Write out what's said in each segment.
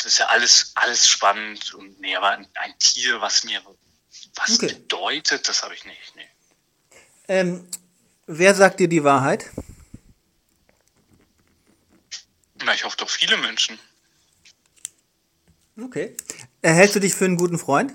das ist ja alles spannend. Und nee, aber ein Tier, was bedeutet, das habe ich nicht. Nee. Wer sagt dir die Wahrheit? Na, ich hoffe doch viele Menschen. Okay. Hältst du dich für einen guten Freund?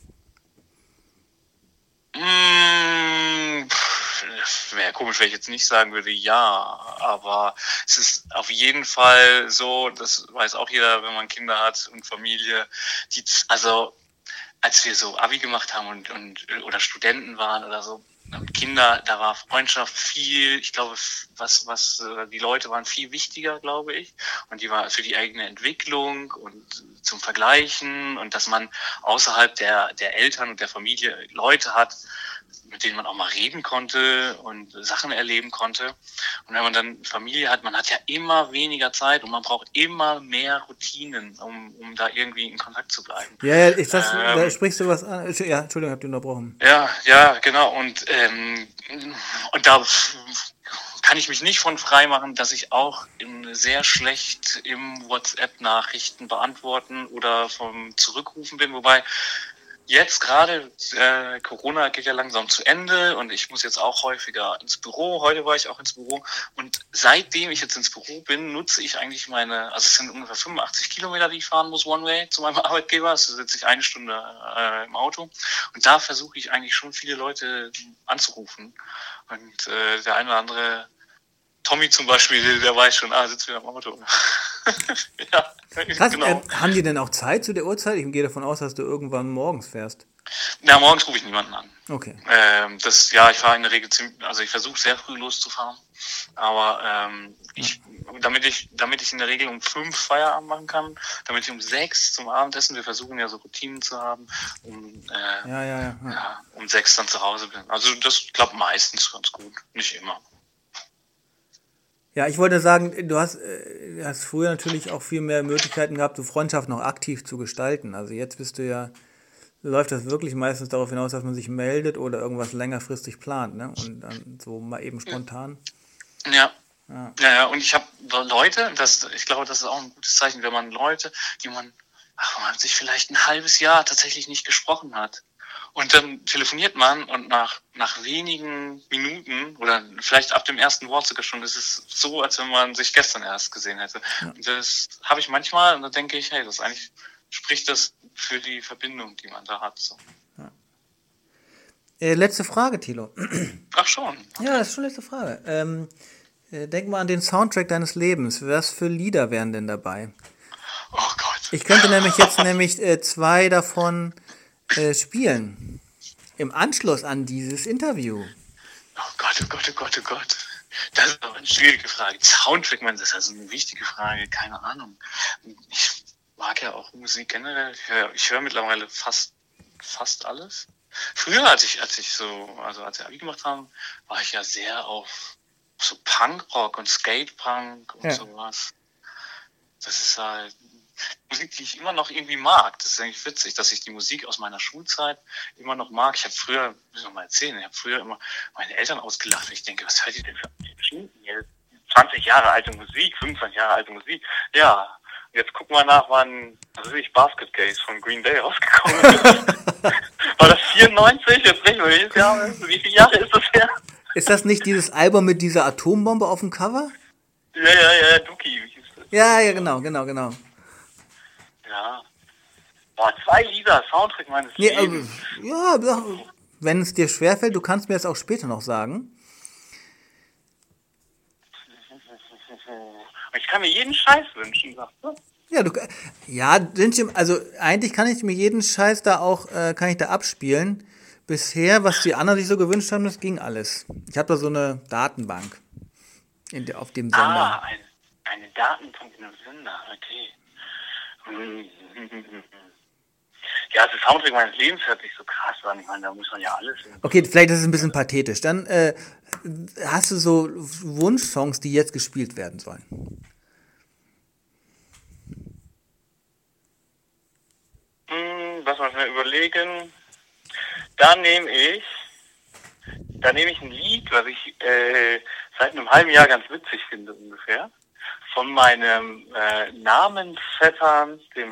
Wäre komisch, wenn ich jetzt nicht sagen würde, ja, aber es ist auf jeden Fall so, das weiß auch jeder, wenn man Kinder hat und Familie, also als wir so Abi gemacht haben und oder Studenten waren oder so, und Kinder, da war Freundschaft viel, ich glaube, was die Leute waren viel wichtiger, glaube ich, und die war für die eigene Entwicklung und zum Vergleichen und dass man außerhalb der Eltern und der Familie Leute hat, mit denen man auch mal reden konnte und Sachen erleben konnte. Und wenn man dann Familie hat, man hat ja immer weniger Zeit und man braucht immer mehr Routinen, um da irgendwie in Kontakt zu bleiben. Ja, da sprichst du was an. Ja, Entschuldigung, hab dich unterbrochen. Ja, genau. Und da kann ich mich nicht von frei machen, dass ich auch sehr schlecht im WhatsApp-Nachrichten beantworten oder vom Zurückrufen bin, wobei jetzt gerade, Corona geht ja langsam zu Ende und ich muss jetzt auch häufiger ins Büro. Heute war ich auch ins Büro und seitdem ich jetzt ins Büro bin, nutze ich eigentlich also es sind ungefähr 85 Kilometer, die ich fahren muss, One-Way zu meinem Arbeitgeber. Also sitze ich 1 Stunde im Auto und da versuche ich eigentlich schon viele Leute anzurufen. Und der eine oder andere, Tommy zum Beispiel, der weiß schon, sitzt wieder im Auto. Ja, Krass, genau. Haben die denn auch Zeit zu der Uhrzeit? Ich gehe davon aus, dass du irgendwann morgens fährst. Ja, morgens rufe ich niemanden an. Okay. Ich fahre in der Regel ich versuche sehr früh loszufahren, aber damit ich in der Regel um 5 Feierabend machen kann, damit ich um 6 zum Abendessen, wir versuchen ja so Routinen zu haben, um 6 dann zu Hause bin. Also das klappt meistens ganz gut, nicht immer. Ja, ich wollte sagen, du hast früher natürlich auch viel mehr Möglichkeiten gehabt, so Freundschaften noch aktiv zu gestalten. Also jetzt läuft das wirklich meistens darauf hinaus, dass man sich meldet oder irgendwas längerfristig plant, ne? Und dann so mal eben spontan. Ja, und ich habe Leute, ich glaube, das ist auch ein gutes Zeichen, wenn man Leute, wo man sich vielleicht ein halbes Jahr tatsächlich nicht gesprochen hat. Und dann telefoniert man und nach wenigen Minuten oder vielleicht ab dem ersten Wort sogar schon, ist es so, als wenn man sich gestern erst gesehen hätte. Ja. Und das habe ich manchmal und da denke ich, hey, spricht das für die Verbindung, die man da hat. So. Ja. Letzte Frage, Thilo. Ach schon? Okay. Ja, das ist schon letzte Frage. Denk mal an den Soundtrack deines Lebens. Was für Lieder wären denn dabei? Oh Gott. Ich könnte jetzt 2 davon spielen. Im Anschluss an dieses Interview. Oh Gott. Das ist aber eine schwierige Frage. Soundtrack, das ist also eine wichtige Frage, keine Ahnung. Ich mag ja auch Musik generell. Ich höre mittlerweile fast alles. Früher, als wir Abi gemacht haben, war ich ja sehr auf so Punkrock und Skatepunk und sowas. Das ist halt Musik, die ich immer noch irgendwie mag. Das ist eigentlich witzig, dass ich die Musik aus meiner Schulzeit immer noch mag. Ich habe früher, muss ich noch mal erzählen, immer meine Eltern ausgelacht. Ich denke, was hört ihr denn für Geschichten hier? 20 Jahre alte Musik, 25 Jahre alte Musik. Ja, jetzt guck mal nach, wann Basket Case von Green Day rausgekommen ist. War das 94? Jetzt rechnen wir jedes Jahr. Wie viele Jahre ist das her? Ist das nicht dieses Album mit dieser Atombombe auf dem Cover? Ja, Dookie, wie hieß das? Ja, genau. Ja. Boah, 2 Lieder, Soundtrack meines Lebens. Ja, wenn es dir schwerfällt, du kannst mir das auch später noch sagen. Ich kann mir jeden Scheiß wünschen, sagst du? Ja, also eigentlich kann ich mir jeden Scheiß da auch, kann ich da abspielen. Bisher, was die anderen sich so gewünscht haben, das ging alles. Ich habe da so eine Datenbank auf dem Sender. Eine Datenbank in einem Sender, okay. Ja, das Soundtrack meines Lebens hört sich so krass an. Ich meine, da muss man ja alles... Okay, vielleicht ist es ein bisschen pathetisch. Dann hast du so Wunschsongs, die jetzt gespielt werden sollen? Lass mal schnell überlegen. Da nehme ich ein Lied, was ich seit einem halben Jahr ganz witzig finde ungefähr. Von meinem Namensvetter, dem